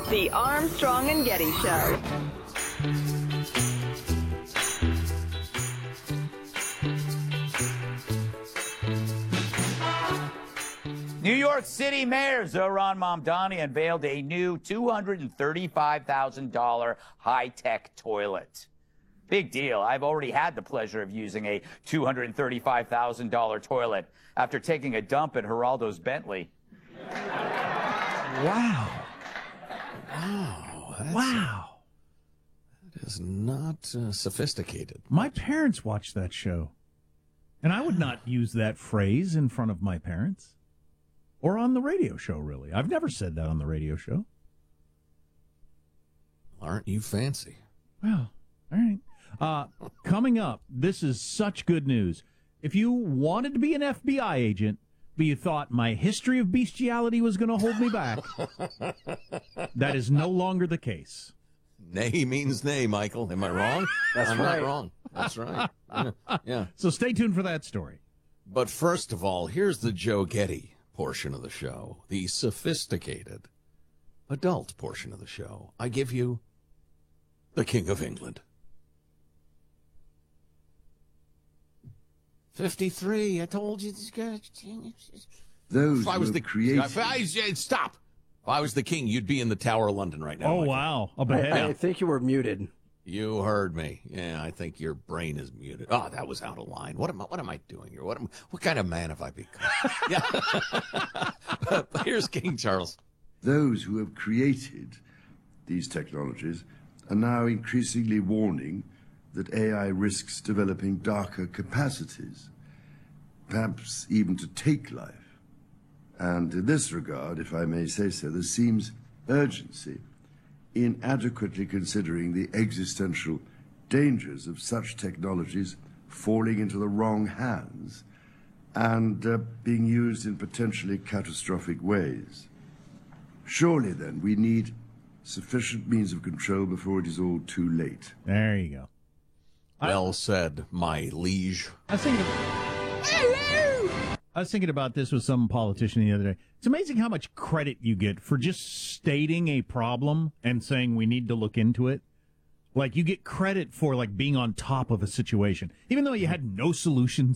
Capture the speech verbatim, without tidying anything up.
The Armstrong and Getty Show. New York City Mayor Zohran Mamdani unveiled a new two hundred thirty-five thousand dollars high-tech toilet. Big deal. I've already had the pleasure of using a two hundred thirty-five thousand dollars toilet after taking a dump in Geraldo's Bentley. Wow. Wow. That's, Wow. That is not uh, sophisticated. My parents watched that show, and I would not use that phrase in front of my parents. Or on the radio show, really. I've never said that on the radio show. Aren't you fancy? Well, all right. Uh, coming up, this is such good news. If you wanted to be an F B I agent, but you thought my history of bestiality was going to hold me back, that is no longer the case. Nay means nay, Michael. Am I wrong? That's I'm right. not wrong. That's right. Yeah. yeah. So stay tuned for that story. But first of all, here's the Joe Getty portion of the show, the sophisticated adult portion of the show. I give you the King of England. fifty-three, I told you this guy. Those If I was who the created... if I, stop. If I was the king, you'd be in the Tower of London right now. Oh, Michael. wow. Up ahead. I, I think you were muted. You heard me. Yeah, I think your brain is muted. Oh, that was out of line. What am I? What am I doing here? What am? What kind of man have I become? Yeah. But here's King Charles. Those who have created these technologies are now increasingly warning that A I risks developing darker capacities, perhaps even to take life. And in this regard, if I may say so, there seems urgency in adequately considering the existential dangers of such technologies falling into the wrong hands and uh, being used in potentially catastrophic ways. Surely, then, we need sufficient means of control before it is all too late. There you go. Well said, my liege. I was thinking I was thinking about this with some politician the other day. It's amazing how much credit you get for just stating a problem and saying we need to look into it. Like, you get credit for, like, being on top of a situation, even though you had no solutions